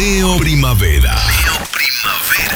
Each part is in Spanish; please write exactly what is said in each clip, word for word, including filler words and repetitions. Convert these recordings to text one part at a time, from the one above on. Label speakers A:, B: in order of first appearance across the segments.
A: Neo Primavera. Neo Primavera.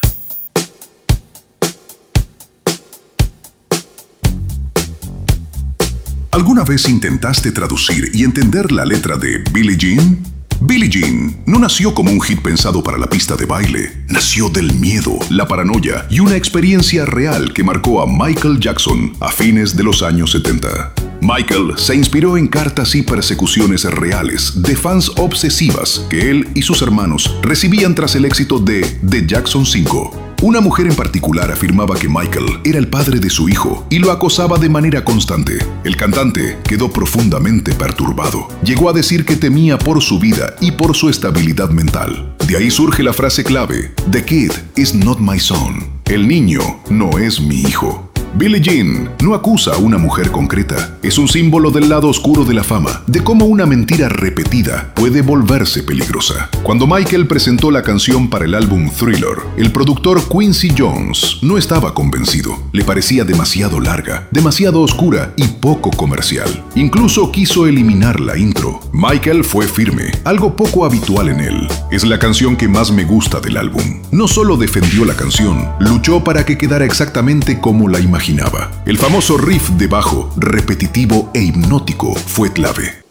B: ¿Alguna vez intentaste traducir y entender la letra de Billie Jean? Billie Jean no nació como un hit pensado para la pista de baile. Nació del miedo, la paranoia y una experiencia real que marcó a Michael Jackson a fines de los años setenta. Michael se inspiró en cartas y persecuciones reales de fans obsesivas que él y sus hermanos recibían tras el éxito de The Jackson cinco. Una mujer en particular afirmaba que Michael era el padre de su hijo y lo acosaba de manera constante. El cantante quedó profundamente perturbado. Llegó a decir que temía por su vida y por su estabilidad mental. De ahí surge la frase clave: "The kid is not my son". El niño no es mi hijo. Billie Jean no acusa a una mujer concreta. Es un símbolo del lado oscuro de la fama, de cómo una mentira repetida puede volverse peligrosa. Cuando Michael presentó la canción para el álbum Thriller, el productor Quincy Jones no estaba convencido. Le parecía demasiado larga, demasiado oscura y poco comercial. Incluso quiso eliminar la intro. Michael fue firme, algo poco habitual en él. Es la canción que más me gusta del álbum. No solo defendió la canción, luchó para que quedara exactamente como la imaginaba. El famoso riff de bajo, repetitivo e hipnótico, fue clave.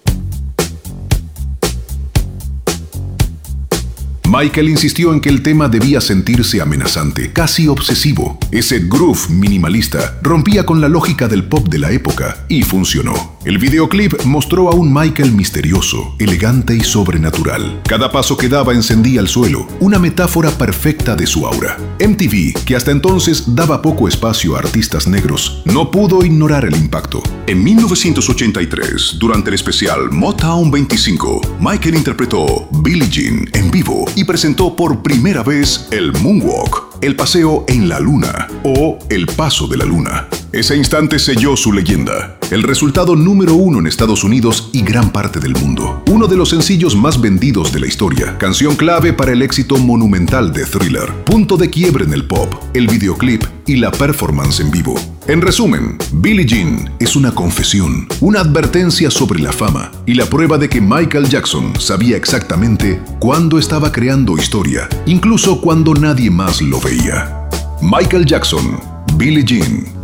B: Michael insistió en que el tema debía sentirse amenazante, casi obsesivo. Ese groove minimalista rompía con la lógica del pop de la época y funcionó. El videoclip mostró a un Michael misterioso, elegante y sobrenatural. Cada paso que daba encendía el suelo, una metáfora perfecta de su aura. M T V, que hasta entonces daba poco espacio a artistas negros, no pudo ignorar el impacto. En mil novecientos ochenta y tres, durante el especial Motown veinticinco, Michael interpretó Billie Jean en vivo y presentó por primera vez el Moonwalk, el paseo en la luna o el paso de la luna. Ese instante selló su leyenda. El resultado número uno en Estados Unidos y gran parte del mundo. Uno de los sencillos más vendidos de la historia. Canción clave para el éxito monumental de Thriller. Punto de quiebre en el pop, el videoclip y la performance en vivo. En resumen, Billie Jean es una confesión, una advertencia sobre la fama y la prueba de que Michael Jackson sabía exactamente cuándo estaba creando historia, incluso cuando nadie más lo veía. Michael Jackson, Billie Jean.